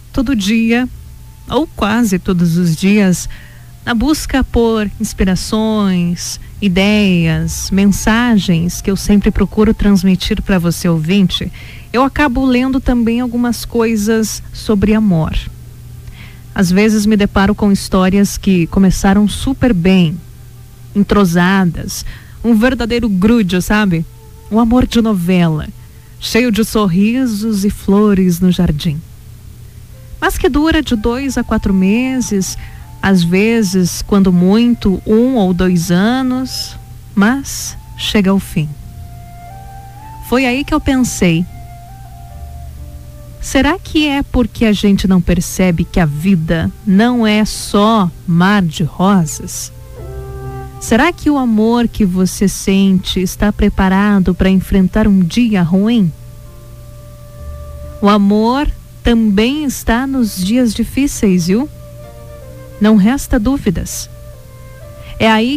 todo dia, ou quase todos os dias, na busca por inspirações, ideias, mensagens que eu sempre procuro transmitir para você ouvinte, eu acabo lendo também algumas coisas sobre amor. Às vezes me deparo com histórias que começaram super bem, entrosadas, um verdadeiro grude, sabe? Um amor de novela, cheio de sorrisos e flores no jardim. Mas que dura de 2 a 4 meses, às vezes, quando muito, 1 ou 2 anos, mas chega ao fim. Foi aí que eu pensei, será que é porque a gente não percebe que a vida não é só mar de rosas? Será que o amor que você sente está preparado para enfrentar um dia ruim? O amor também está nos dias difíceis, viu? Não resta dúvidas. É aí